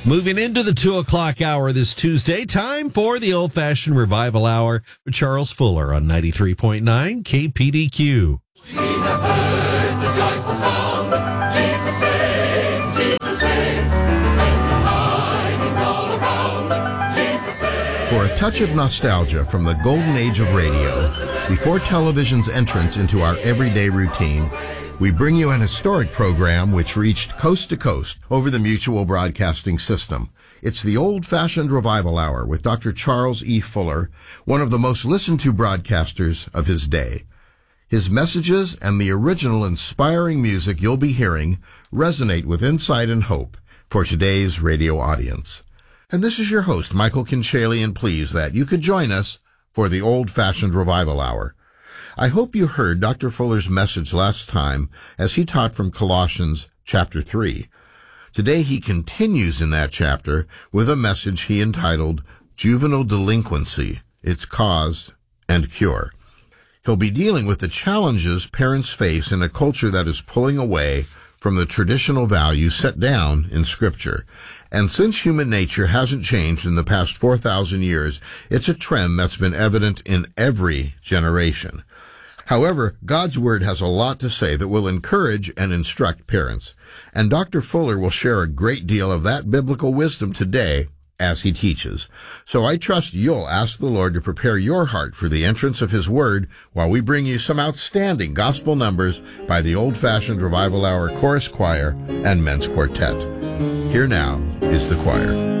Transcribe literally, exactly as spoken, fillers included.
Moving into the two o'clock hour this Tuesday, time for the old-fashioned revival hour with Charles Fuller on ninety-three point nine K P D Q. We have heard the joyful song, Jesus saves, Jesus saves, splendid tidings all around, Jesus saves. For a touch of nostalgia from the golden age of radio, before television's entrance into our everyday routine, we bring you an historic program which reached coast to coast over the Mutual Broadcasting System. It's the Old-Fashioned Revival Hour with Doctor Charles E. Fuller, one of the most listened to broadcasters of his day. His messages and the original inspiring music you'll be hearing resonate with insight and hope for today's radio audience. And this is your host, Michael Kinchalian, pleased that you could join us for the Old-Fashioned Revival Hour. I hope you heard Doctor Fuller's message last time as he taught from Colossians chapter three. Today he continues in that chapter with a message he entitled Juvenile Delinquency, Its Cause and Cure. He'll be dealing with the challenges parents face in a culture that is pulling away from the traditional values set down in Scripture. And since human nature hasn't changed in the past four thousand years, it's a trend that's been evident in every generation. However, God's Word has a lot to say that will encourage and instruct parents, and Doctor Fuller will share a great deal of that biblical wisdom today as he teaches. So I trust you'll ask the Lord to prepare your heart for the entrance of His Word while we bring you some outstanding gospel numbers by the Old-Fashioned Revival Hour Chorus Choir and Men's Quartet. Here now is the choir.